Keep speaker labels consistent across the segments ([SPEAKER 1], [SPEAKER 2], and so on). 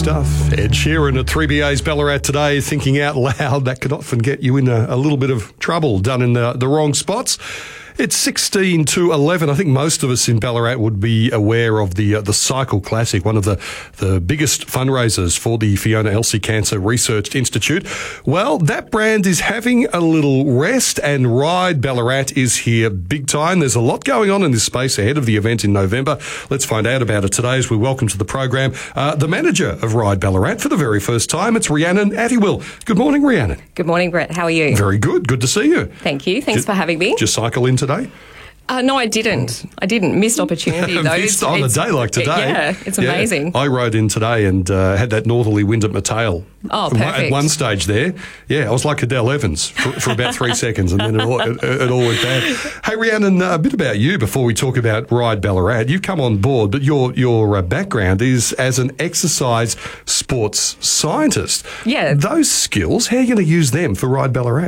[SPEAKER 1] stuff. Ed Sheeran at 3BA's Ballarat today, thinking out loud. That can often get you in a little bit of trouble, done in the wrong spots. It's 16 to 11. I think most of us in Ballarat would be aware of the Cycle Classic, one of the biggest fundraisers for the Fiona Elsie Cancer Research Institute. Well, that brand is having a little rest, and Ride Ballarat is here big time. There's a lot going on in this space ahead of the event in November. Let's find out about it today as we welcome to the program the manager of Ride Ballarat for the very first time. It's Rhiannon Attiwill. Good morning, Rhiannon.
[SPEAKER 2] Good morning, Brett. How are you?
[SPEAKER 1] Very good. Good to see you.
[SPEAKER 2] Thank you. Thanks for having me.
[SPEAKER 1] Did you cycle in today?
[SPEAKER 2] No, I didn't. Missed opportunity, though.
[SPEAKER 1] Missed on a day like today.
[SPEAKER 2] Yeah, it's amazing.
[SPEAKER 1] I rode in today and had that northerly wind at my tail.
[SPEAKER 2] Oh, perfect.
[SPEAKER 1] At one stage there, I was like Cadell Evans for about 3 seconds, and then it all went bad. Hey, Rhiannon, a bit about you before we talk about Ride Ballarat. You've come on board, but your background is as an exercise sports scientist.
[SPEAKER 2] Yeah.
[SPEAKER 1] Those skills, how are you going to use them for Ride Ballarat?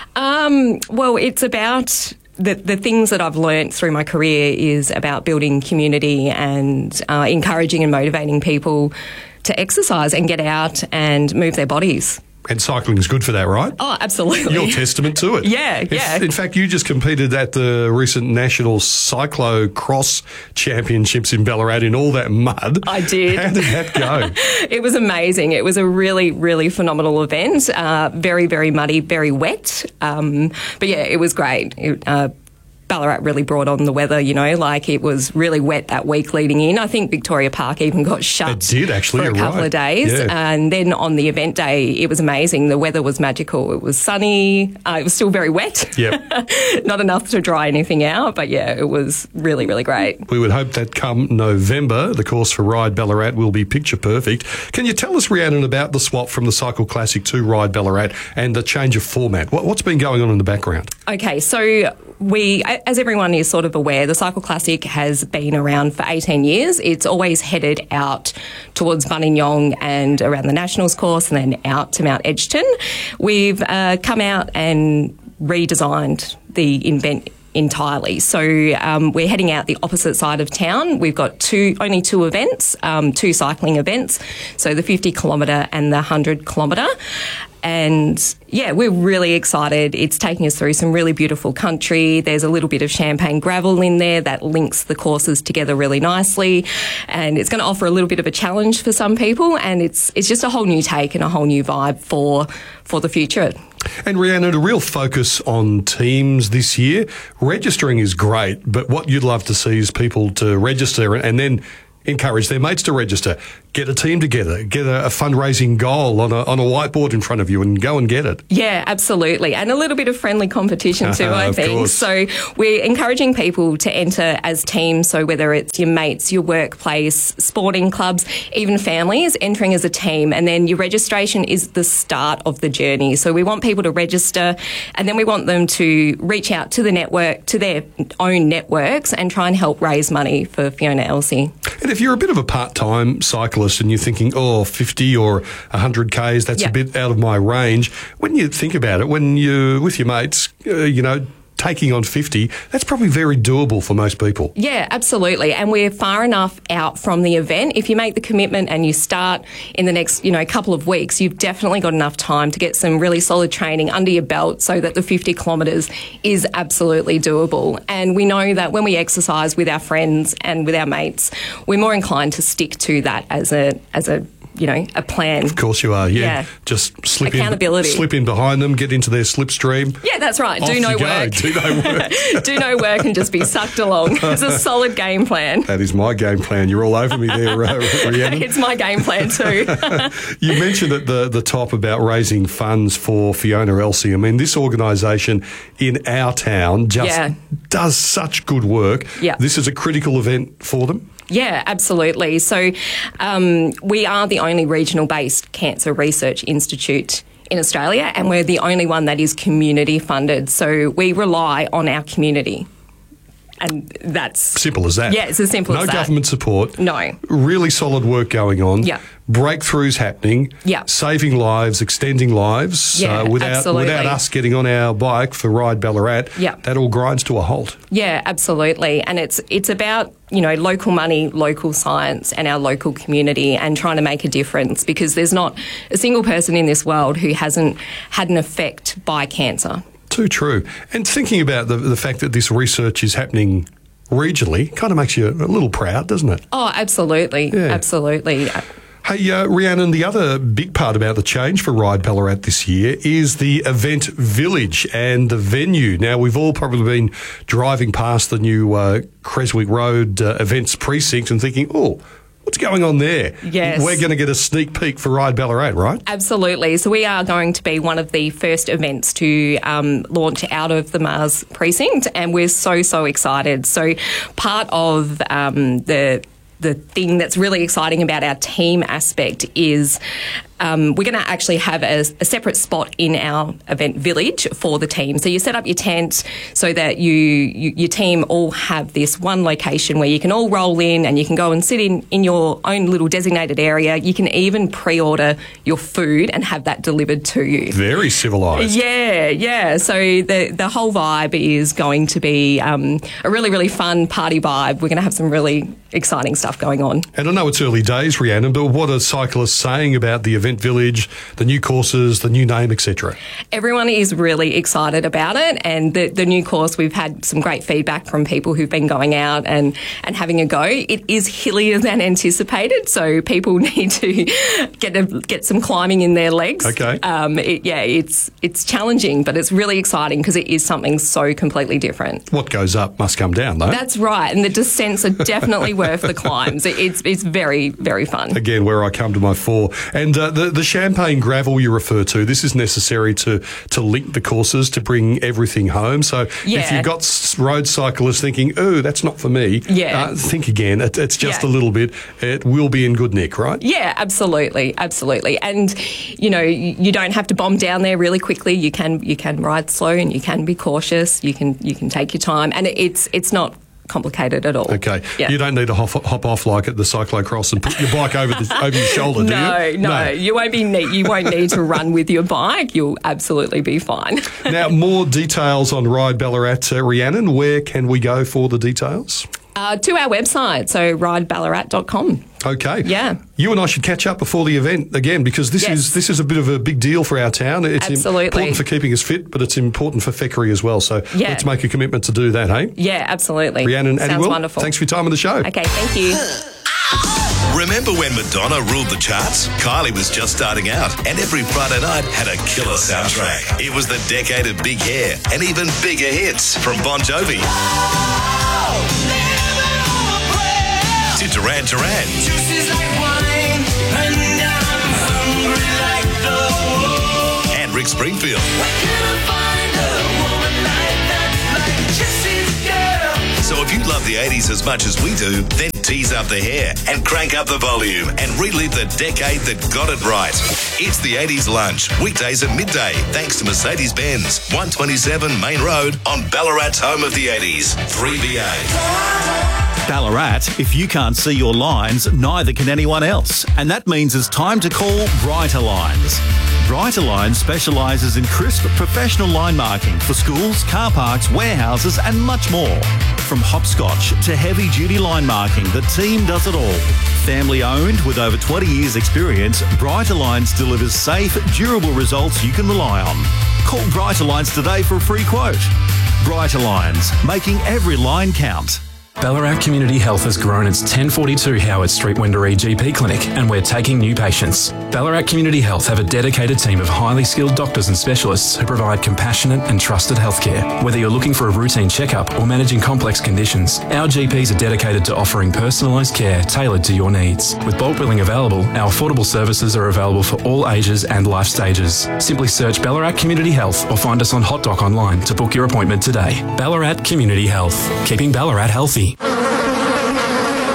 [SPEAKER 2] Well, it's about... The things that I've learnt through my career is about building community and encouraging and motivating people to exercise and get out and move their bodies.
[SPEAKER 1] And cycling is good for that, right?
[SPEAKER 2] Oh, absolutely.
[SPEAKER 1] You're testament to it.
[SPEAKER 2] Yeah.
[SPEAKER 1] In fact, you just competed at the recent National Cyclo-Cross Championships in Ballarat in all that mud.
[SPEAKER 2] I did.
[SPEAKER 1] How did that go?
[SPEAKER 2] It was amazing. It was a really, really phenomenal event. Very, very muddy, very wet. But yeah, it was great. Ballarat really brought on the weather, it was really wet that week leading in. I think Victoria Park even got shut.
[SPEAKER 1] It did, actually.
[SPEAKER 2] For a couple of days.
[SPEAKER 1] Yeah.
[SPEAKER 2] And then on the event day, it was amazing. The weather was magical. It was sunny. It was still very wet.
[SPEAKER 1] Yep.
[SPEAKER 2] Not enough to dry anything out, but yeah, it was really, really great.
[SPEAKER 1] We would hope that come November, the course for Ride Ballarat will be picture perfect. Can you tell us, Rhiannon, about the swap from the Cycle Classic to Ride Ballarat and the change of format? What's been going on in the background?
[SPEAKER 2] Okay, so as everyone is sort of aware, the Cycle Classic has been around for 18 years. It's always headed out towards Buninyong and around the Nationals course and then out to Mount Edgerton. We've come out and redesigned the event entirely. So we're heading out the opposite side of town. We've got only two events, two cycling events, so the 50 kilometre and the 100 kilometre. And yeah, we're really excited. It's taking us through some really beautiful country. There's a little bit of champagne gravel in there that links the courses together really nicely. And it's going to offer a little bit of a challenge for some people. And it's just a whole new take and a whole new vibe for the future.
[SPEAKER 1] And Rhiannon, a real focus on teams this year. Registering is great, but what you'd love to see is people to register and then encourage their mates to register. Get a team together, get a fundraising goal on a whiteboard in front of you and go and get it.
[SPEAKER 2] Yeah, absolutely. And a little bit of friendly competition too, I think.
[SPEAKER 1] Course.
[SPEAKER 2] So we're encouraging people to enter as teams. So whether it's your mates, your workplace, sporting clubs, even families, entering as a team. And then your registration is the start of the journey. So we want people to register and then we want them to reach out to the network, to their own networks and try and help raise money for Fiona Elsie.
[SPEAKER 1] And if you're a bit of a part-time cyclist and you're thinking, 50 or 100 Ks, that's a bit out of my range. When you think about it, when you're with your mates, taking on 50, that's probably very doable for most people.
[SPEAKER 2] Yeah, absolutely. And we're far enough out from the event. If you make the commitment and you start in the next, couple of weeks, you've definitely got enough time to get some really solid training under your belt so that the 50 kilometres is absolutely doable. And we know that when we exercise with our friends and with our mates, we're more inclined to stick to that as a plan.
[SPEAKER 1] Of course you are, yeah. Just slip in behind them, get into their slipstream.
[SPEAKER 2] Yeah, that's right.
[SPEAKER 1] Do no
[SPEAKER 2] work.
[SPEAKER 1] Do no work
[SPEAKER 2] and just be sucked along. It's a solid game plan.
[SPEAKER 1] That is my game plan. You're all over me there, Rhiannon.
[SPEAKER 2] It's my game plan too.
[SPEAKER 1] You mentioned at the top about raising funds for Fiona Elsie. I mean, this organisation in our town just does such good work.
[SPEAKER 2] Yeah.
[SPEAKER 1] This is a critical event for them.
[SPEAKER 2] Yeah, absolutely. So we are the only regional-based cancer research institute in Australia, and we're the only one that is community funded. So we rely on our community. And that's...
[SPEAKER 1] Simple as that.
[SPEAKER 2] Yeah, it's as simple as that.
[SPEAKER 1] No government support.
[SPEAKER 2] No.
[SPEAKER 1] Really solid work going on.
[SPEAKER 2] Yeah.
[SPEAKER 1] breakthroughs happening, saving lives, extending lives, without us getting on our bike for Ride Ballarat, that all grinds to a halt.
[SPEAKER 2] Yeah, absolutely. And it's about, local money, local science and our local community and trying to make a difference, because there's not a single person in this world who hasn't had an effect by cancer.
[SPEAKER 1] Too true. And thinking about the fact that this research is happening regionally kind of makes you a little proud, doesn't it?
[SPEAKER 2] Oh, absolutely. Yeah. Absolutely.
[SPEAKER 1] Hey, Rhiannon, the other big part about the change for Ride Ballarat this year is the event village and the venue. Now, we've all probably been driving past the new Creswick Road events precinct and thinking, what's going on there?
[SPEAKER 2] Yes.
[SPEAKER 1] We're going to get a sneak peek for Ride Ballarat, right?
[SPEAKER 2] Absolutely. So we are going to be one of the first events to launch out of the Mars precinct, and we're so excited. So part of the thing that's really exciting about our team aspect is we're going to actually have a separate spot in our event village for the team. So you set up your tent so that your team all have this one location where you can all roll in and you can go and sit in your own little designated area. You can even pre-order your food and have that delivered to you.
[SPEAKER 1] Very civilised.
[SPEAKER 2] Yeah. So the whole vibe is going to be a really fun party vibe. We're going to have some really exciting stuff going on.
[SPEAKER 1] And I know it's early days, Rhiannon, but what are cyclists saying about the event village, the new courses, the new name, etc.?
[SPEAKER 2] Everyone is really excited about it, and the new course, we've had some great feedback from people who've been going out and having a go. It is hillier than anticipated, so people need to get some climbing in their legs.
[SPEAKER 1] Okay.
[SPEAKER 2] It's challenging, but it's really exciting because it is something so completely different.
[SPEAKER 1] What goes up must come down, though.
[SPEAKER 2] That's right, and the descents are definitely worth the climbs. It's very, very fun.
[SPEAKER 1] Again, where I come to my fore. And the champagne gravel you refer to, this is necessary to link the courses, to bring everything home. So if you've got road cyclists thinking, that's not for me, think again. It's just a little bit. It will be in good nick, right?
[SPEAKER 2] Yeah, absolutely. And, you don't have to bomb down there really quickly. You can ride slow and you can be cautious. You can take your time. And it's not complicated at all.
[SPEAKER 1] Okay. Yeah. You don't need to hop off like at the cyclocross and put your bike over your shoulder, do you?
[SPEAKER 2] No. You won't need to run with your bike. You'll absolutely be fine.
[SPEAKER 1] Now, more details on Ride Ballarat, Rhiannon. Where can we go for the details?
[SPEAKER 2] To our website, so rideballarat.com.
[SPEAKER 1] Okay.
[SPEAKER 2] Yeah.
[SPEAKER 1] You and I should catch up before the event again, because this is a bit of a big deal for our town. It's important for keeping us fit, but it's important for Feckery as well. So let's make a commitment to do that, hey?
[SPEAKER 2] Yeah, absolutely.
[SPEAKER 1] Rhiannon,
[SPEAKER 2] sounds wonderful.
[SPEAKER 1] Thanks for your time on the show.
[SPEAKER 2] Okay, thank you.
[SPEAKER 3] Remember when Madonna ruled the charts? Kylie was just starting out, and every Friday night had a killer soundtrack. It was the decade of big hair and even bigger hits from Bon Jovi to Duran Duran.
[SPEAKER 4] Juices like wine, and I'm hungry like the wolf.
[SPEAKER 3] And Rick Springfield.
[SPEAKER 4] Where can I find a woman like that, like Jesse's girl?
[SPEAKER 3] So if you love the 80s as much as we do, then tease up the hair and crank up the volume and relive the decade that got it right. It's the 80s Lunch, weekdays at midday, thanks to Mercedes-Benz, 127 Main Road on Ballarat's home of the 80s, 3BA.
[SPEAKER 5] Ballarat, if you can't see your lines, neither can anyone else. And that means it's time to call Brighter Lines. Brighter Lines specialises in crisp professional line marking for schools, car parks, warehouses and much more. From hopscotch to heavy-duty line marking, the team does it all. Family owned with over 20 years experience, Brighter Lines delivers safe, durable results you can rely on. Call Brighter Lines today for a free quote. Brighter Lines, making every line count.
[SPEAKER 6] Ballarat Community Health has grown its 1042 Howard Street Wendouree GP clinic, and we're taking new patients. Ballarat Community Health have a dedicated team of highly skilled doctors and specialists who provide compassionate and trusted healthcare. Whether you're looking for a routine checkup or managing complex conditions, our GPs are dedicated to offering personalised care tailored to your needs. With bulk billing available, our affordable services are available for all ages and life stages. Simply search Ballarat Community Health or find us on HotDoc online to book your appointment today. Ballarat Community Health, keeping Ballarat healthy.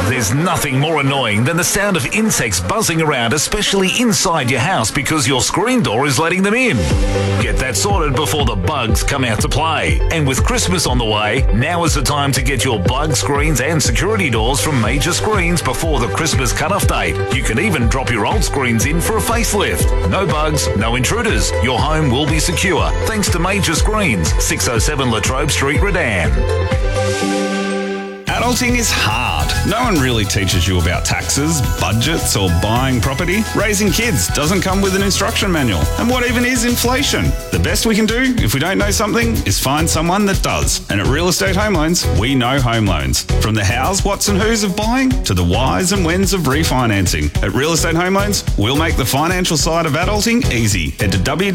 [SPEAKER 7] There's nothing more annoying than the sound of insects buzzing around, especially inside your house, because your screen door is letting them in. Get that sorted before the bugs come out to play. And with Christmas on the way, now is the time to get your bug screens and security doors from Major Screens before the Christmas cut-off date. You can even drop your old screens in for a facelift. No bugs, no intruders. Your home will be secure thanks to Major Screens, 607 Latrobe Street, Redan.
[SPEAKER 8] Adulting is hard. No one really teaches you about taxes, budgets, or buying property. Raising kids doesn't come with an instruction manual. And what even is inflation? The best we can do, if we don't know something, is find someone that does. And at Real Estate Home Loans, we know home loans. From the hows, whats and whos of buying to the whys and whens of refinancing. At Real Estate Home Loans, we'll make the financial side of adulting easy. Head to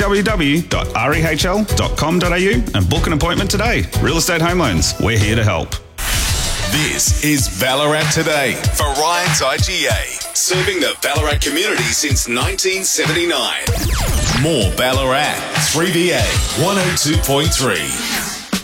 [SPEAKER 8] www.rehl.com.au and book an appointment today. Real Estate Home Loans, we're here to help.
[SPEAKER 3] This is Ballarat Today for Ryan's IGA, serving the Ballarat community since 1979. More Ballarat, 3BA 102.3.